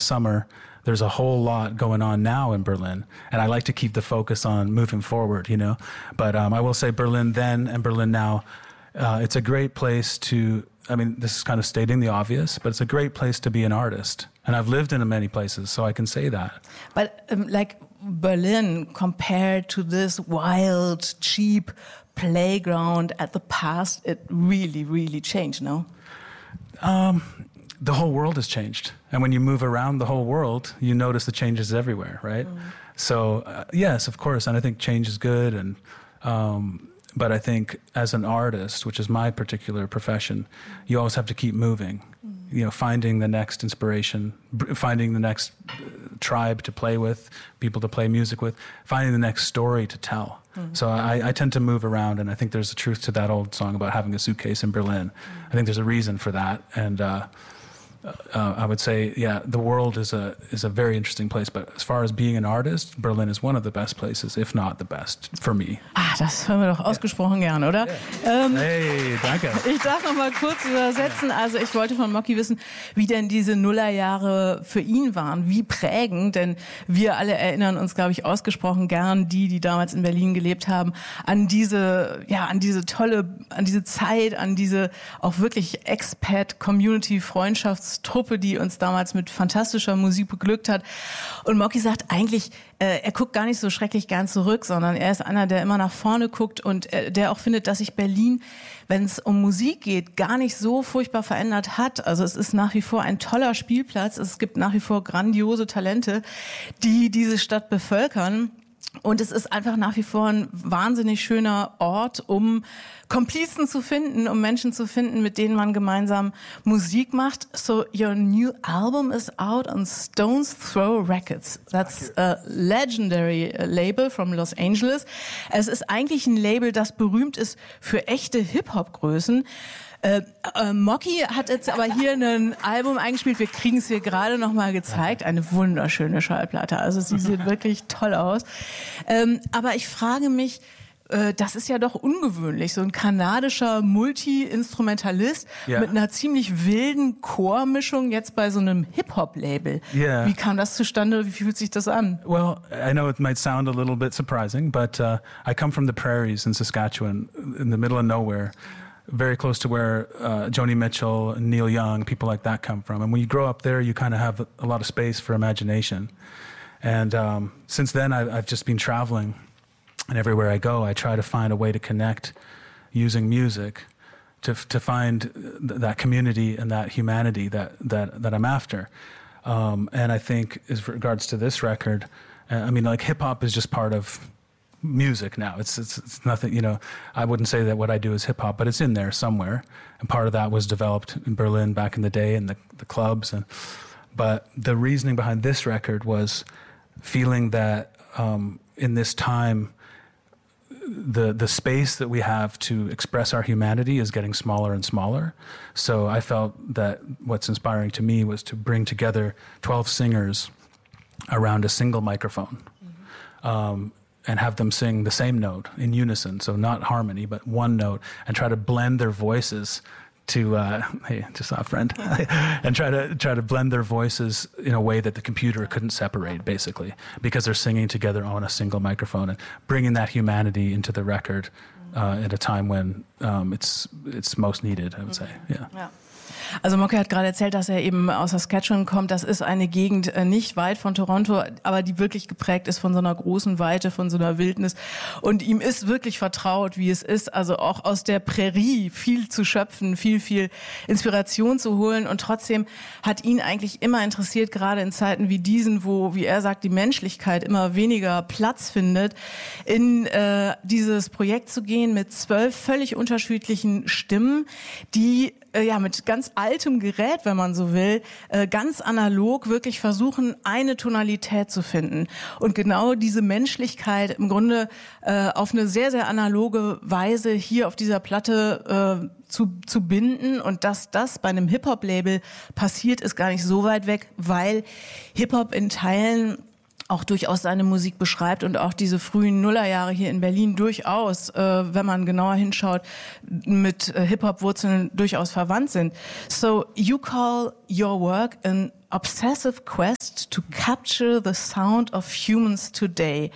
summer, there's a whole lot going on now in Berlin, and I like to keep the focus on moving forward, But I will say Berlin then and Berlin now, it's a great place to, this is kind of stating the obvious, but it's a great place to be an artist. And I've lived in many places, so I can say that. But Berlin, compared to this wild, cheap playground at the past, it really, really changed, no? The whole world has changed. And when you move around the whole world, you notice the changes everywhere, right? So, yes, of course, and I think change is good. And but I think as an artist, which is my particular profession, you always have to keep moving, finding the next inspiration, finding the next tribe to play with, people to play music with, finding the next story to tell. So I tend to move around, and I think there's a truth to that old song about having a suitcase in Berlin. I think there's a reason for that, and I would say, the world is a very interesting place, but as far as being an artist, Berlin is one of the best places, if not the best, for me. Das hören wir doch ausgesprochen gern, oder? Hey, danke. Ich darf noch mal kurz übersetzen. Also ich wollte von Mocky wissen, wie denn diese Nullerjahre für ihn waren, wie prägend, denn wir alle erinnern uns, glaube ich, ausgesprochen gern, die damals in Berlin gelebt haben, an diese Zeit, an diese auch wirklich Expat-Community-Freundschaftstruppe, die uns damals mit fantastischer Musik beglückt hat. Und Mocky sagt eigentlich, er guckt gar nicht so schrecklich gern zurück, sondern er ist einer, der immer nach vorne guckt und der auch findet, dass sich Berlin, wenn es um Musik geht, gar nicht so furchtbar verändert hat. Also es ist nach wie vor ein toller Spielplatz. Es gibt nach wie vor grandiose Talente, die diese Stadt bevölkern. Und es ist einfach nach wie vor ein wahnsinnig schöner Ort, um Komplizen zu finden, um Menschen zu finden, mit denen man gemeinsam Musik macht. So your new album is out on Stones Throw Records. That's a legendary label from Los Angeles. Es ist eigentlich ein Label, das berühmt ist für echte Hip-Hop-Größen. Mocky hat jetzt aber hier ein Album eingespielt. Wir kriegen es hier gerade noch mal gezeigt. Eine wunderschöne Schallplatte. Also sie sieht wirklich toll aus. Aber ich frage mich, das ist ja doch ungewöhnlich. So ein kanadischer Multi-Instrumentalist mit einer ziemlich wilden Chormischung jetzt bei so einem Hip-Hop-Label. Yeah. Wie kam das zustande? Wie fühlt sich das an? Well, I know it might sound a little bit surprising, but I come from the prairies in Saskatchewan, in the middle of nowhere. Very close to where Joni Mitchell and Neil Young, people like that come from. And when you grow up there, you kind of have a lot of space for imagination. And since then, I've just been traveling. And everywhere I go, I try to find a way to connect using music to find that community and that humanity that I'm after. And I think as regards to this record, hip-hop is just part of music now. It's nothing, I wouldn't say that what I do is hip hop, but it's in there somewhere. And part of that was developed in Berlin back in the day in the clubs. But the reasoning behind this record was feeling that in this time, the space that we have to express our humanity is getting smaller and smaller. So I felt that what's inspiring to me was to bring together 12 singers around a single microphone. And have them sing the same note in unison, so not harmony, but one note, and try to blend their voices to, hey, just saw a friend, and try to blend their voices in a way that the computer couldn't separate, basically, because they're singing together on a single microphone and bringing that humanity into the record at a time when it's most needed, I would say, yeah. Also Mocky hat gerade erzählt, dass er eben aus Saskatchewan kommt. Das ist eine Gegend nicht weit von Toronto, aber die wirklich geprägt ist von so einer großen Weite, von so einer Wildnis. Und ihm ist wirklich vertraut, wie es ist, also auch aus der Prärie viel zu schöpfen, viel Inspiration zu holen. Und trotzdem hat ihn eigentlich immer interessiert, gerade in Zeiten wie diesen, wo, wie er sagt, die Menschlichkeit immer weniger Platz findet, in dieses Projekt zu gehen mit 12 völlig unterschiedlichen Stimmen, die mit ganz altem Gerät, wenn man so will, ganz analog wirklich versuchen, eine Tonalität zu finden. Und genau diese Menschlichkeit im Grunde auf eine sehr, sehr analoge Weise hier auf dieser Platte zu binden. Und dass das bei einem Hip-Hop-Label passiert, ist gar nicht so weit weg, weil Hip-Hop in Teilen auch durchaus seine Musik beschreibt und auch diese frühen Nullerjahre hier in Berlin durchaus, wenn man genauer hinschaut, mit Hip-Hop-Wurzeln durchaus verwandt sind. So you call your work an obsessive quest to capture the sound of humans today.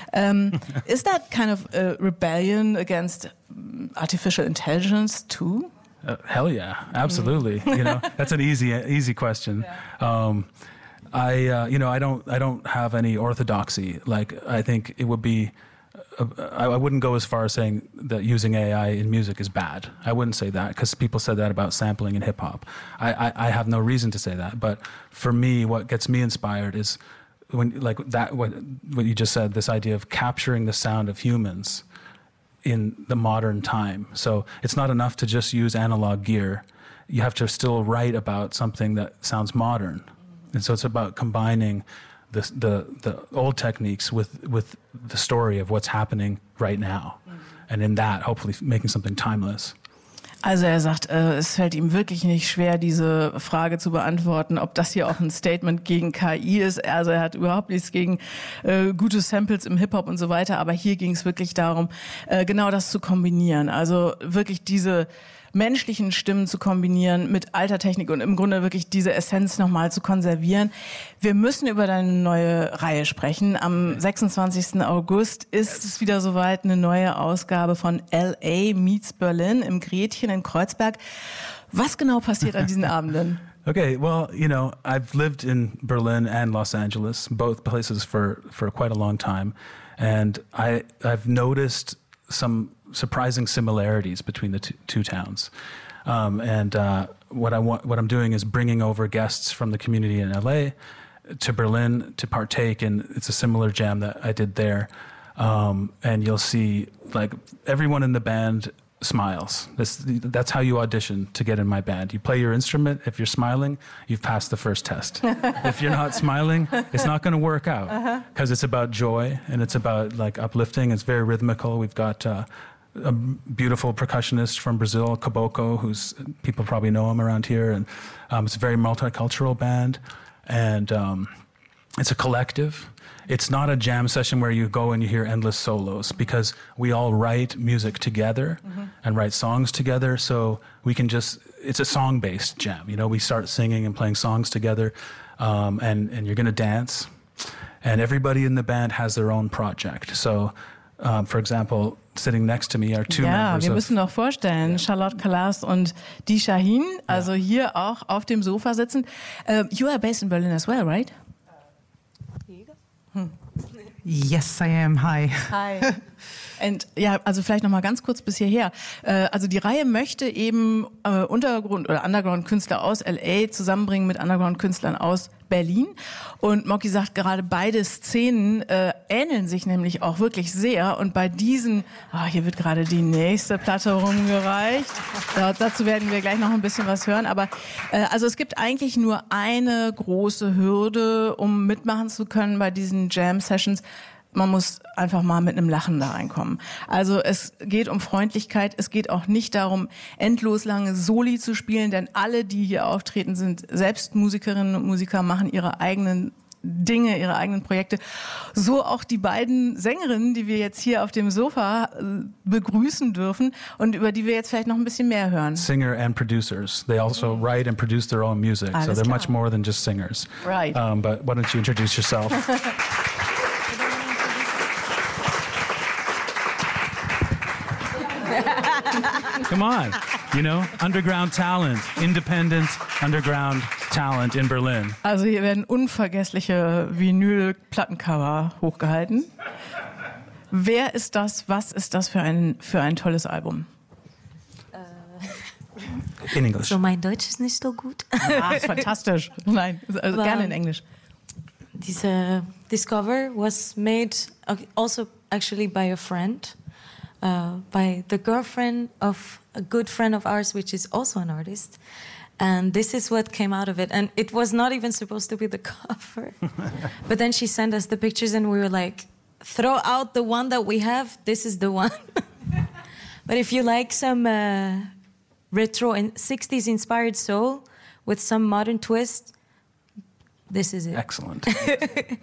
Is that kind of a rebellion against artificial intelligence too? Hell yeah, absolutely. You know, that's an easy question. Yeah. I don't have any orthodoxy. Like, I think it would be, I wouldn't go as far as saying that using AI in music is bad. I wouldn't say that, because people said that about sampling in hip hop. I have no reason to say that. But for me, what gets me inspired is what you just said, this idea of capturing the sound of humans in the modern time. So it's not enough to just use analog gear. You have to still write about something that sounds modern. And so it's about combining the old techniques with the story of what's happening right now. And in that, hopefully making something timeless. Also er sagt, es fällt ihm wirklich nicht schwer, diese Frage zu beantworten, ob das hier auch ein Statement gegen KI ist. Also er hat überhaupt nichts gegen gute Samples im Hip-Hop und so weiter. Aber hier ging es wirklich darum, genau das zu kombinieren. Also wirklich diese menschlichen Stimmen zu kombinieren mit alter Technik und im Grunde wirklich diese Essenz nochmal zu konservieren. Wir müssen über deine neue Reihe sprechen. Am 26. August ist es wieder soweit, eine neue Ausgabe von LA Meets Berlin im Gretchen in Kreuzberg. Was genau passiert an diesen Abenden? Okay, well, you know, I've lived in Berlin and Los Angeles, both places for quite a long time. And I've noticed some surprising similarities between the two towns. What I'm doing is bringing over guests from the community in LA to Berlin to partake in, it's a similar jam that I did there. And you'll see, like, everyone in the band smiles. That's how you audition to get in my band. You play your instrument. If you're smiling, you've passed the first test. If you're not smiling, it's not going to work out, because it's about joy and it's about, like, uplifting. It's very rhythmical. We've got a beautiful percussionist from Brazil, Caboclo, who's, people probably know him around here, and it's a very multicultural band, and it's a collective. It's not a jam session where you go and you hear endless solos, because we all write music together and write songs together, so we can just, it's a song-based jam. You know, we start singing and playing songs together, and you're going to dance, and everybody in the band has their own project. So, for example, sitting next to me are two members. Ja, wir müssen doch vorstellen, Charlotte Kalas und Di Shahin, also hier auch auf dem Sofa sitzen. You are based in Berlin as well, right? Yes, I am. Hi. Hi. Und ja, also vielleicht noch mal ganz kurz bis hierher. Also die Reihe möchte eben Untergrund- oder Underground-Künstler aus LA zusammenbringen mit Underground-Künstlern aus Berlin. Und Mocky sagt, gerade beide Szenen ähneln sich nämlich auch wirklich sehr. Und bei diesen, hier wird gerade die nächste Platte rumgereicht. Dazu werden wir gleich noch ein bisschen was hören. Aber also es gibt eigentlich nur eine große Hürde, um mitmachen zu können bei diesen Jam-Sessions. Man muss einfach mal mit einem Lachen da reinkommen. Also es geht um Freundlichkeit, es geht auch nicht darum, endlos lange Soli zu spielen, denn alle, die hier auftreten, sind selbst Musikerinnen und Musiker, machen ihre eigenen Dinge, ihre eigenen Projekte. So auch die beiden Sängerinnen, die wir jetzt hier auf dem Sofa begrüßen dürfen und über die wir jetzt vielleicht noch ein bisschen mehr hören. Singer and producers. They also write and produce their own music, so they're much more than just singers. Right. But why don't you introduce yourself? Come on, you know, underground talent, independent underground talent in Berlin. Also hier werden unvergessliche Vinyl-Plattencover hochgehalten. Wer ist das? Was ist das für ein tolles Album? In English. So, mein Deutsch ist nicht so gut. Ist fantastisch. Nein, also gerne in Englisch. This cover was made also actually by a friend. By the girlfriend of a good friend of ours, which is also an artist. And this is what came out of it. And it was not even supposed to be the cover. But then she sent us the pictures and we were like, throw out the one that we have. This is the one. But if you like some retro and 60s inspired soul with some modern twist, this is it. Excellent.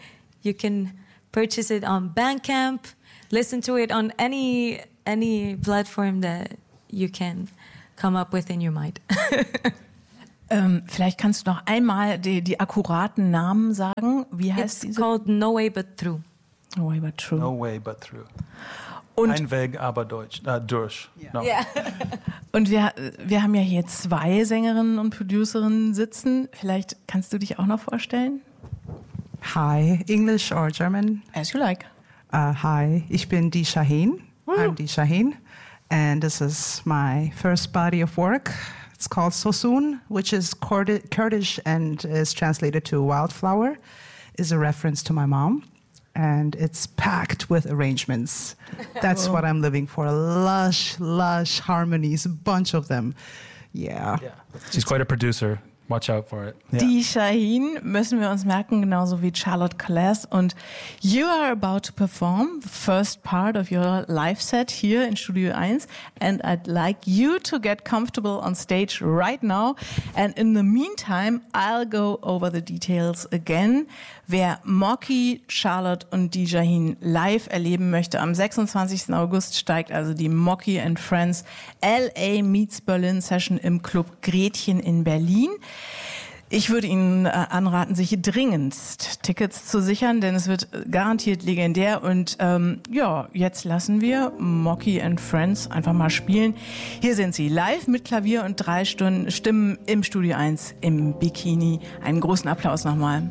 You can purchase it on Bandcamp, listen to it on any platform that you can come up with in your mind. Vielleicht kannst du noch einmal die akkuraten Namen sagen. Wie heißt It's called No Way But Through. No Way But True. No way but through. Und, Ein Weg, aber durch. No. Yeah. und wir haben ja hier 2 Sängerinnen und Producerinnen sitzen. Vielleicht kannst du dich auch noch vorstellen? Hi, English or German? As you like. Hi, ich bin Dee Shaheen. I'm Dee Shaheen, and this is my first body of work. It's called So Soon, which is Kurdish and is translated to wildflower, is a reference to my mom. And it's packed with arrangements. That's what I'm living for. Lush harmonies, a bunch of them. Yeah. She's quite a producer. Watch out for it. Yeah. Dee Shaheen müssen wir uns merken, genauso wie Charlotte Claes. Und you are about to perform the first part of your live set here in Studio 1. And I'd like you to get comfortable on stage right now. And in the meantime, I'll go over the details again. Wer Mocky, Charlotte und Dee Shaheen live erleben möchte, am 26. August steigt also die Mocky and Friends LA Meets Berlin Session im Club Gretchen in Berlin. Ich würde Ihnen anraten, sich dringendst Tickets zu sichern, denn es wird garantiert legendär. Und jetzt lassen wir Mocky and Friends einfach mal spielen. Hier sind sie live mit Klavier und 3 Stunden Stimmen im Studio 1 im Bikini. Einen großen Applaus nochmal.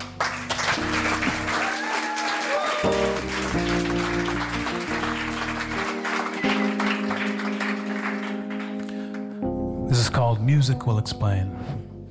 This is called Music Will Explain.